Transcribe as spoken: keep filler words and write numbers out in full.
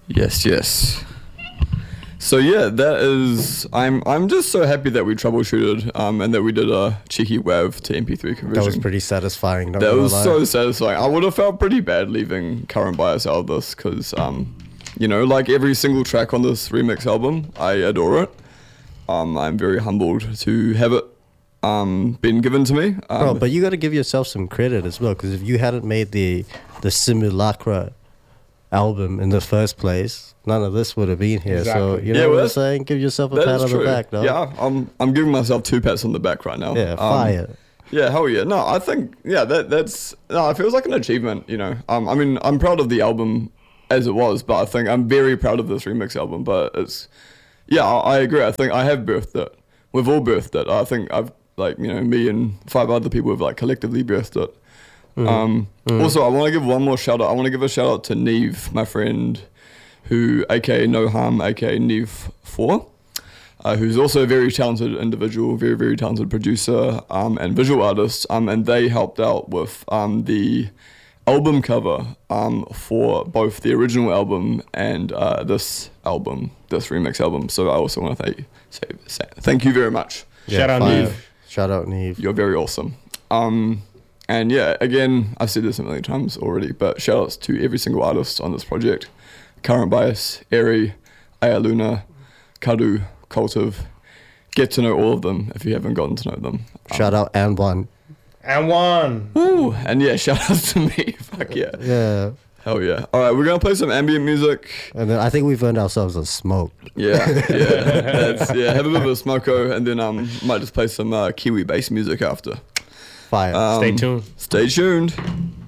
Yes, yes. So yeah, that is. I'm I'm just so happy that we troubleshooted um and that we did a cheeky WAV to M P three conversion. That was pretty satisfying. That was lie. so satisfying. I would have felt pretty bad leaving Current Bias out of this because um, you know, like every single track on this remix album, I adore it. Um, I'm very humbled to have it um been given to me. Um, Bro, but you got to give yourself some credit as well, because if you hadn't made the the Simulacra album in the first place, none of this would have been here. Exactly. So you know Yeah, well, what I'm saying? Give yourself a that pat is on true. the back, no? Yeah, I'm I'm giving myself two pats on the back right now. Yeah, Um, fire. Yeah, hell yeah. No, I think yeah, that that's no, it feels like an achievement, you know. Um, I mean, I'm proud of the album as it was, but I think I'm very proud of this remix album. But it's yeah, I, I agree. I think I have birthed it. We've all birthed it. I think I've like you know me and five other people have like collectively birthed it. Mm. Um, Mm. Also, I want to give one more shout out. I want to give a shout out to Neve, my friend, who aka No Harm, aka Neve Four. Uh, who's also a very talented individual, very, very talented producer um, and visual artist. Um, and they helped out with um, the album cover um, for both the original album and uh, this album, this remix album. So I also want to thank, say, say, thank you very much. Yeah, Shout out fire. Neve. Shout out Neve. You're very awesome. Um, and yeah, again, I've said this a million times already, but shout outs to every single artist on this project. Current Bias, Eri, Aya Luna, Kadu, Cultive. Get to know all of them if you haven't gotten to know them. Shout out and one. And one. Woo! And yeah, shout out to me. Fuck yeah. Yeah. Hell yeah. Alright, we're gonna play some ambient music. And then I think we've earned ourselves a smoke. Yeah, yeah. That's, yeah, have a bit of a smoko and then um might just play some uh, Kiwi bass music after. Fire. Um, Stay tuned. Stay tuned.